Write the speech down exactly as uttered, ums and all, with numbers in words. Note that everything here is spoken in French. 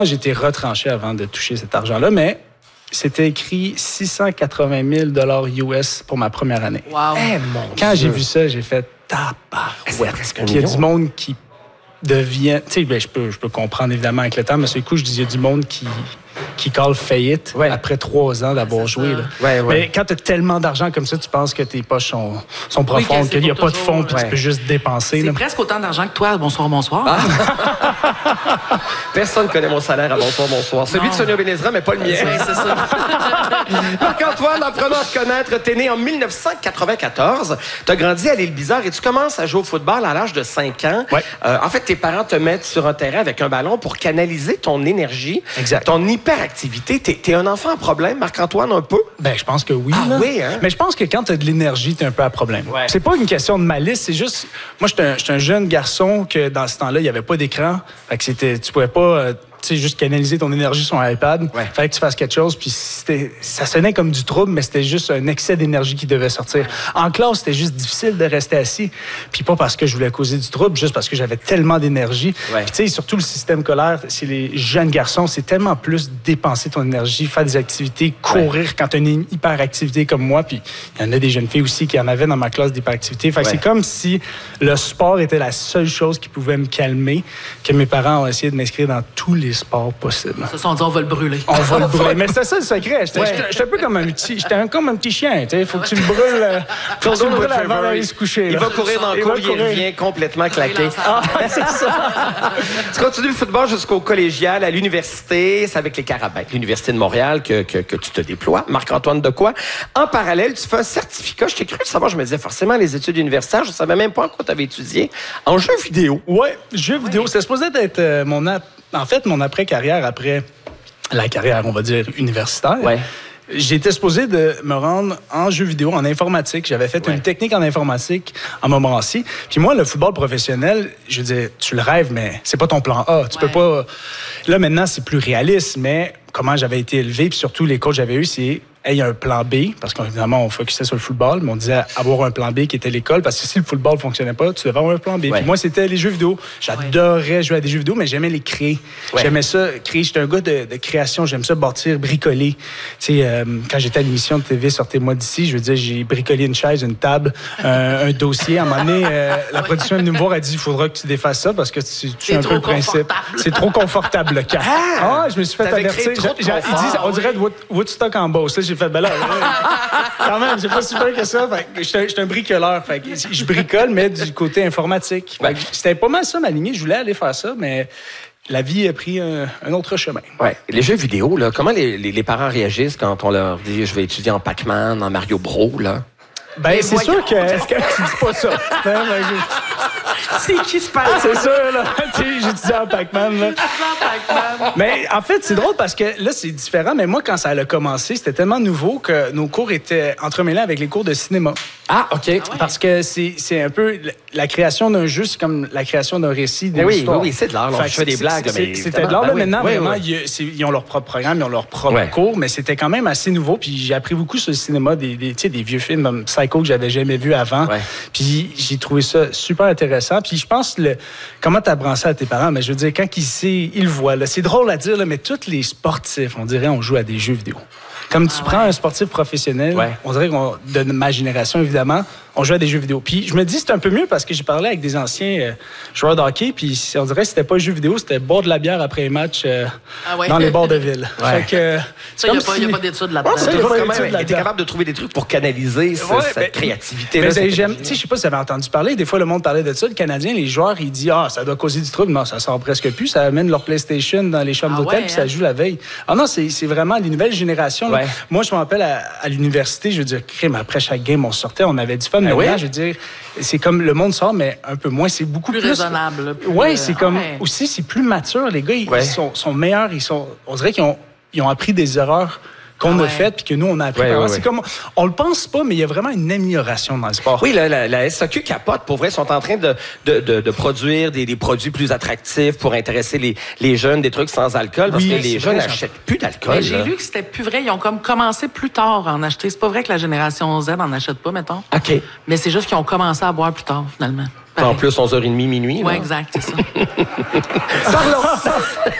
J'ai été retranché avant de toucher cet argent-là, mais c'était écrit six cent quatre-vingt mille dollars U S pour ma première année. Wow. Eh, mon Quand Dieu. j'ai vu ça, j'ai fait tabarouette. presque un Puis il y a million. du monde qui devient... Tu sais, ben, je peux, je peux comprendre évidemment avec le temps, mais sur le coup, je dis, il y a du monde qui, qui call faillite Ouais. après trois ans d'avoir Ouais, c'est joué. ça. Là. Ouais, ouais. Mais quand tu as tellement d'argent comme ça, tu penses que tes poches sont, sont Oui, profondes, que c'est qu'il n'y a pour pas de fonds, toujours, puis ouais. tu peux juste dépenser. C'est là. presque autant d'argent que toi. Bonsoir, bonsoir. Ah. Personne ne connaît mon salaire à bonsoir, bonsoir. Celui Non. de Sonia Benezra, mais pas le mien. Oui, c'est ça. Marc-Antoine, apprenons à te connaître. T'es né en mille neuf cent quatre-vingt-quatorze. T'as grandi à l'île Bizarre et tu commences à jouer au football à l'âge de cinq ans. Ouais. Euh, en fait, tes parents te mettent sur un terrain avec un ballon pour canaliser ton énergie, Exact. ton hyperactivité. T'es, t'es un enfant à problème, Marc-Antoine, un peu? Ben, je pense que oui. Ah là. oui, hein? Mais je pense que quand tu as de l'énergie, tu es un peu à problème. Ouais. C'est pas une question de malice, c'est juste. Moi, j'étais un, j'étais un jeune garçon que dans ce temps-là, il n'y avait pas d'écran. Fait que c'était, tu pouvais pas. euh, tu sais, juste canaliser ton énergie sur un iPad. Ouais. Fallait que tu fasses quelque chose, puis c'était, ça sonnait comme du trouble, mais c'était juste un excès d'énergie qui devait sortir. En classe, c'était juste difficile de rester assis, puis pas parce que je voulais causer du trouble, juste parce que j'avais tellement d'énergie. Ouais. Puis tu sais, surtout le système scolaire, c'est les jeunes garçons, c'est tellement plus dépenser ton énergie, faire des activités, courir quand tu as une hyperactivité comme moi, puis il y en a des jeunes filles aussi qui en avaient dans ma classe d'hyperactivité. Fait que Ouais. c'est comme si le sport était la seule chose qui pouvait me calmer, que mes parents ont essayé de m'inscrire dans tous les sports possibles. Ça, ça, on dit, on va le brûler. On va le brûler. Mais c'était ça le secret. J'étais, Ouais. j'étais- j'étais un peu comme un petit, j'étais un, comme un petit chien. Tu sais, faut que tu le brûles. euh, Faut que tu le Golden brûles avant Retriever, d'aller se coucher. Il là. va courir dans le Il cours, va il courir. revient complètement claqué. Ah, C'est ça. Tu continues le football jusqu'au collégial, à l'université. C'est avec les Carabins, l'Université de Montréal, que, que, que tu te déploies. Marc-Antoine Decoy. En parallèle, tu fais un certificat. Je t'ai cru le savoir. Je me disais forcément les études universitaires. Je ne savais même pas en quoi tu avais étudié. En jeux vidéo. Ouais, jeux vidéo. C'est supposé être euh, mon ap- en fait mon après-carrière, après la carrière, on va dire, universitaire. Ouais. J'étais supposé de me rendre en jeux vidéo, en informatique. J'avais fait Ouais. une technique en informatique en Montmorency. Puis moi, le football professionnel, je veux dire, tu le rêves, mais c'est pas ton plan A. Tu Ouais. peux pas... Là, maintenant, c'est plus réaliste, mais comment j'avais été élevé, puis surtout les coachs que j'avais eu, c'est... Hey, il y a un plan B, parce qu'évidemment, on focusait sur le football, mais on disait avoir un plan B qui était l'école, parce que si le football ne fonctionnait pas, tu devais avoir un plan B. Ouais. Puis moi, c'était les jeux vidéo. J'adorais jouer à des jeux vidéo, mais j'aimais les créer. Ouais. J'aimais ça, créer. J'étais un gars de, de création, j'aime ça bâtir, bricoler. Tu sais, euh, quand j'étais à l'émission de T V Sortez-moi d'ici, je veux dire, j'ai bricolé une chaise, une table, un, un dossier. À un moment donné, euh, la production est venue me voir, elle dit, il faudra que tu défasses ça, parce que tu, tu C'est es un trop peu le principe. confortable. C'est trop confortable, le cas. Ah, je me suis fait T'avais avertir. créé trop de J'ai- j'ai- Ils disent, confort, on dirait de Wood- Woodstock en Beauce. Là, j'ai fait, ben là, quand même, c'est pas super que ça. Fait que j'étais un- j'étais un bricoleur. Fait que je bricole, mais du côté informatique. Fait que c'était pas mal ça, ma lignée. Je voulais aller faire ça, mais la vie a pris un, un autre chemin. Ouais. Les jeux vidéo, là, comment les, les, les parents réagissent quand on leur dit je vais étudier en Pac-Man, en Mario Bros, là? Ben, c'est voyons. sûr que, est-ce que tu dis pas ça. Ben, ben, je- C'est qui se parle? c'est sûr, là. Tu sais, j'étudiais en Pac-Man, là. Mais en fait, c'est drôle parce que là, c'est différent. Mais moi, quand ça a commencé, c'était tellement nouveau que nos cours étaient entremêlés avec les cours de cinéma. Ah, OK. Parce que c'est c'est un peu... La création d'un jeu, c'est comme la création d'un récit, d'une Mais oui, histoire. oui, oui, c'est de l'art. là. Fait Je que fais des c'est- blagues. c'est- mais C'était de l'art. évidemment, Là, ben oui. maintenant, Oui, vraiment, oui. il y a- c'est- ils ont leur propre programme, ils ont leur propre Ouais. cours, mais c'était quand même assez nouveau. Puis j'ai appris beaucoup sur le cinéma, des, des, tu sais, des vieux films comme Psycho que j'avais jamais vu avant. Ouais. Puis j'ai trouvé ça super intéressant. Puis je pense, le, comment t'apprends ça à tes parents? Mais je veux dire, quand ils sait, ils le voient. là. C'est drôle à dire, là, mais tous les sportifs, on dirait, on joue à des jeux vidéo. Comme tu prends un sportif professionnel, Ouais. on dirait qu'on, de ma génération, évidemment, on joue à des jeux vidéo. Puis je me dis, c'est un peu mieux parce que j'ai parlé avec des anciens euh, joueurs de hockey, puis on dirait que c'était pas jeux vidéo, c'était boire de la bière après un match euh, Ah ouais. dans les bords de ville. Ouais. Fait que, Ça, il n'y a, comme pas- y a si- pas d'études là-dedans. Ouais, ça, Tu y a vois pas comment d'études elle était là-dedans. capable de trouver des trucs pour canaliser ce- Ouais, cette ben, créativité-là. Mais cette j'aime, énergie. tu sais, je sais pas si vous avez entendu parler, des fois le monde parlait de ça, le Canadien, les joueurs, ils disent ah, ça doit causer du trouble. Non, ça sort presque plus, ça amène leur PlayStation dans les chambres Ah d'hôtel ouais, puis ça hein? joue la veille. Ah non, c'est, c'est vraiment les nouvelles générations. là. Ouais. Moi, je me rappelle à, à l'université, je veux dire, crime, après chaque game, on sortait, on avait du fun. Ben Maintenant, oui. je veux dire, c'est comme le monde sort, mais un peu moins, c'est beaucoup Plus plus. raisonnable, là, plus, Oui, euh, c'est comme ouais. aussi, c'est plus mature. Les gars, ils, Ouais. ils sont, sont meilleurs, ils sont, on dirait qu'ils ont, ils ont appris des erreurs qu'on Ah a ouais. faites puis que nous on a appris. Ouais, par ouais, avant. ouais. C'est comme, on le pense pas, mais il y a vraiment une amélioration dans le sport. Oui, la, la, la S A Q capote. Pour vrai, ils sont en train de, de, de, de produire des, des produits plus attractifs pour intéresser les, les jeunes, des trucs sans alcool, parce Oui, que c'est les jeunes vrai, n'achètent plus d'alcool. Mais j'ai là. lu que c'était plus vrai. Ils ont comme commencé plus tard à en acheter. C'est pas vrai que la génération Z en achète pas, mettons. OK. Mais c'est juste qu'ils ont commencé à boire plus tard, finalement. En plus, onze heures trente, minuit. Oui, là. exact, c'est ça. Parlons.